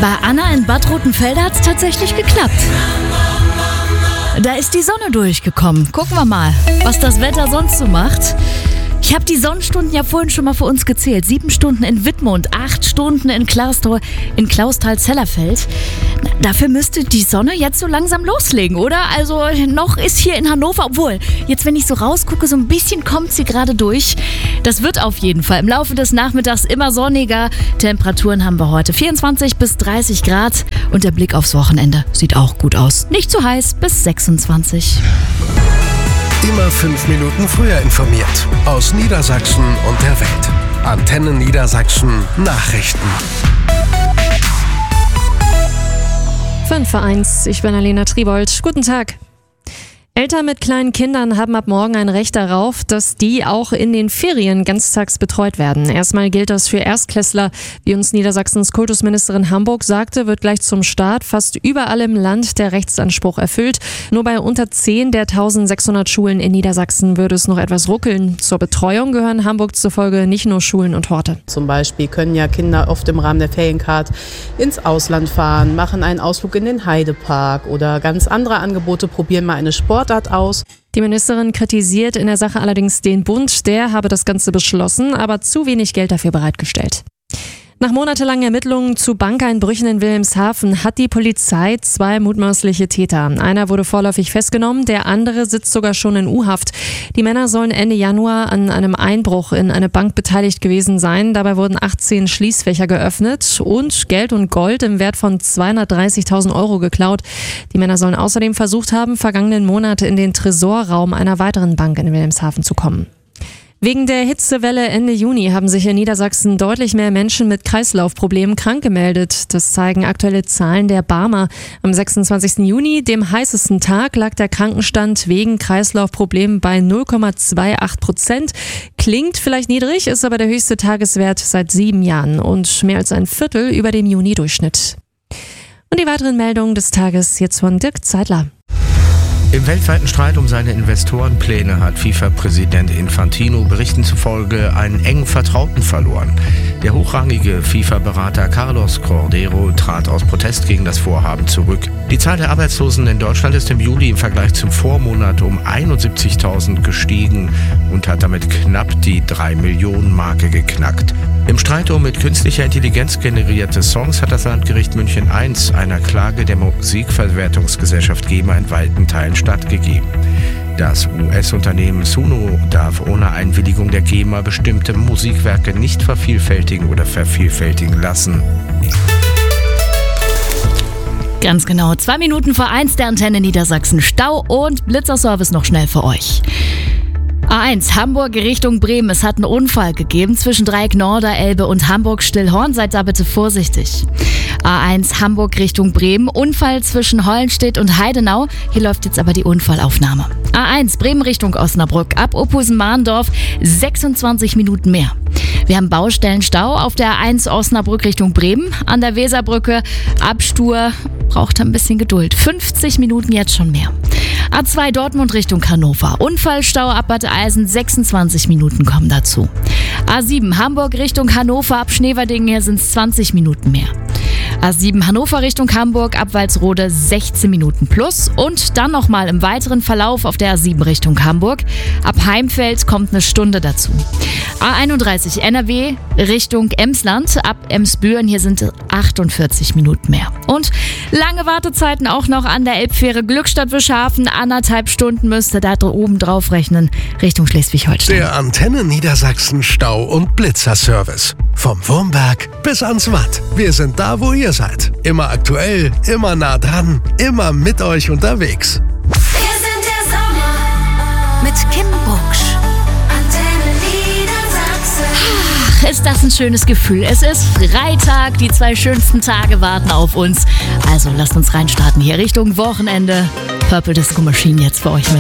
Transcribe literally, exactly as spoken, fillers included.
Bei Anna in Bad Rotenfelde hat es tatsächlich geklappt. Da ist die Sonne durchgekommen. Gucken wir mal, was das Wetter sonst so macht. Ich habe die Sonnenstunden ja vorhin schon mal für uns gezählt. Sieben Stunden in Wittmund, acht Stunden in, Klausthal, in Clausthal-Zellerfeld. Dafür müsste die Sonne jetzt so langsam loslegen, oder? Also noch ist hier in Hannover, obwohl, jetzt wenn ich so rausgucke, so ein bisschen kommt sie gerade durch. Das wird auf jeden Fall im Laufe des Nachmittags immer sonniger. Temperaturen haben wir heute vierundzwanzig bis dreißig Grad und der Blick aufs Wochenende sieht auch gut aus. Nicht zu heiß bis sechsundzwanzig. Immer fünf Minuten früher informiert. Aus Niedersachsen und der Welt. Antenne Niedersachsen Nachrichten. fünf vor eins, ich bin Alena Tribold. Guten Tag. Eltern mit kleinen Kindern haben ab morgen ein Recht darauf, dass die auch in den Ferien ganztags betreut werden. Erstmal gilt das für Erstklässler. Wie uns Niedersachsens Kultusministerin Hamburg sagte, wird gleich zum Start fast überall im Land der Rechtsanspruch erfüllt. Nur bei unter zehn der eintausendsechshundert Schulen in Niedersachsen würde es noch etwas ruckeln. Zur Betreuung gehören Hamburg zufolge nicht nur Schulen und Horte. Zum Beispiel können ja Kinder oft im Rahmen der Feriencard ins Ausland fahren, machen einen Ausflug in den Heidepark oder ganz andere Angebote, probieren mal eine Sport aus. Die Ministerin kritisiert in der Sache allerdings den Bund, der habe das Ganze beschlossen, aber zu wenig Geld dafür bereitgestellt. Nach monatelangen Ermittlungen zu Bankeinbrüchen in Wilhelmshaven hat die Polizei zwei mutmaßliche Täter. Einer wurde vorläufig festgenommen, der andere sitzt sogar schon in U-Haft. Die Männer sollen Ende Januar an einem Einbruch in eine Bank beteiligt gewesen sein. Dabei wurden achtzehn Schließfächer geöffnet und Geld und Gold im Wert von zweihundertdreißigtausend Euro geklaut. Die Männer sollen außerdem versucht haben, vergangenen Monate in den Tresorraum einer weiteren Bank in Wilhelmshaven zu kommen. Wegen der Hitzewelle Ende Juni haben sich in Niedersachsen deutlich mehr Menschen mit Kreislaufproblemen krank gemeldet. Das zeigen aktuelle Zahlen der Barmer. Am sechsundzwanzigsten Juni, dem heißesten Tag, lag der Krankenstand wegen Kreislaufproblemen bei null Komma achtundzwanzig Prozent. Klingt vielleicht niedrig, ist aber der höchste Tageswert seit sieben Jahren und mehr als ein Viertel über dem Juni-Durchschnitt. Und die weiteren Meldungen des Tages jetzt von Dirk Zeitler. Im weltweiten Streit um seine Investorenpläne hat FIFA-Präsident Infantino Berichten zufolge einen engen Vertrauten verloren. Der hochrangige FIFA-Berater Carlos Cordero trat aus Protest gegen das Vorhaben zurück. Die Zahl der Arbeitslosen in Deutschland ist im Juli im Vergleich zum Vormonat um einundsiebzigtausend gestiegen und hat damit knapp die drei Millionen Marke geknackt. Im Streit um mit künstlicher Intelligenz generierte Songs hat das Landgericht München eins einer Klage der Musikverwertungsgesellschaft GEMA in weiten Teilen stattgegeben. Das U S-Unternehmen Suno darf ohne Einwilligung der GEMA bestimmte Musikwerke nicht vervielfältigen oder vervielfältigen lassen. Ganz genau, zwei Minuten vor eins der Antenne Niedersachsen. Stau und Blitzerservice noch schnell für euch. A eins, Hamburg Richtung Bremen. Es hat einen Unfall gegeben zwischen Dreieck Norderelbe und Hamburg-Stillhorn. Seid da bitte vorsichtig. A eins, Hamburg Richtung Bremen. Unfall zwischen Hollenstedt und Heidenau. Hier läuft jetzt aber die Unfallaufnahme. A eins, Bremen Richtung Osnabrück. Ab Ophusen-Mahndorf sechsundzwanzig Minuten mehr. Wir haben Baustellenstau auf der A eins Osnabrück Richtung Bremen. An der Weserbrücke Abstur. Braucht ein bisschen Geduld. fünfzig Minuten jetzt schon mehr. A zwei Dortmund Richtung Hannover. Unfallstau ab Bad Eisen, sechsundzwanzig Minuten kommen dazu. A sieben Hamburg Richtung Hannover ab Schneverdingen, hier sind es zwanzig Minuten mehr. A sieben Hannover Richtung Hamburg ab Walsrode sechzehn Minuten plus. Und dann nochmal im weiteren Verlauf auf der A sieben Richtung Hamburg. Ab Heimfeld kommt eine Stunde dazu. A einunddreißig N R W Richtung Emsland ab Emsbüren, hier sind achtundvierzig Minuten mehr. Und lange Wartezeiten auch noch an der Elbfähre Glückstadt-Wischhafen. Anderthalb Stunden müsste da oben drauf rechnen Richtung Schleswig-Holstein. Der Antenne Niedersachsen Stau- und Blitzerservice. Vom Wurmberg bis ans Watt. Wir sind da, wo ihr seid. Immer aktuell, immer nah dran, immer mit euch unterwegs. Wir sind der Sommer Mit Kim Bucksch. Antenne Niedersachsen. Ach, ist das ein schönes Gefühl. Es ist Freitag, die zwei schönsten Tage warten auf uns. Also lasst uns reinstarten hier Richtung Wochenende. Purple Disco Machine jetzt für euch mit